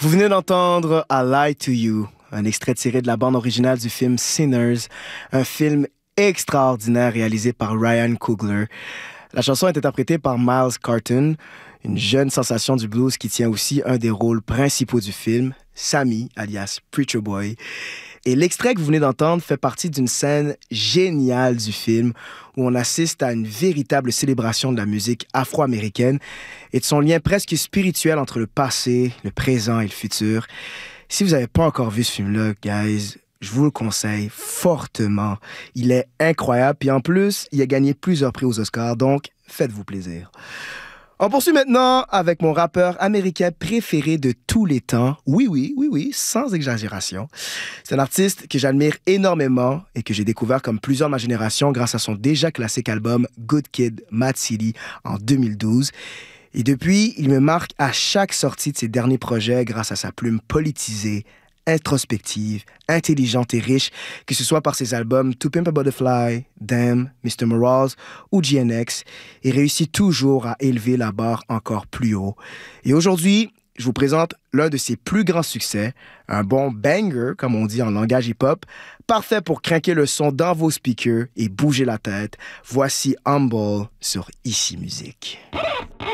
Vous venez d'entendre I Lie to You, un extrait tiré de la bande originale du film Sinners, un film extraordinaire réalisé par Ryan Coogler. La chanson est interprétée par Miles Carton, une jeune sensation du blues qui tient aussi un des rôles principaux du film, Sammy, alias Preacher Boy. Et l'extrait que vous venez d'entendre fait partie d'une scène géniale du film où on assiste à une véritable célébration de la musique afro-américaine et de son lien presque spirituel entre le passé, le présent et le futur. Si vous n'avez pas encore vu ce film-là, guys, je vous le conseille fortement. Il est incroyable, puis en plus, il a gagné plusieurs prix aux Oscars, donc faites-vous plaisir. On poursuit maintenant avec mon rappeur américain préféré de tous les temps. Oui, sans exagération. C'est un artiste que j'admire énormément et que j'ai découvert comme plusieurs de ma génération grâce à son déjà classique album Good Kid, Mad City en 2012. Et depuis, il me marque à chaque sortie de ses derniers projets grâce à sa plume politisée, introspective, intelligente et riche, que ce soit par ses albums To Pimp a Butterfly, Damn, Mr. Morals ou GNX, et réussit toujours à élever la barre encore plus haut. Et aujourd'hui, je vous présente l'un de ses plus grands succès, un bon banger, comme on dit en langage hip-hop, parfait pour craquer le son dans vos speakers et bouger la tête. Voici Humble sur Ici Musique.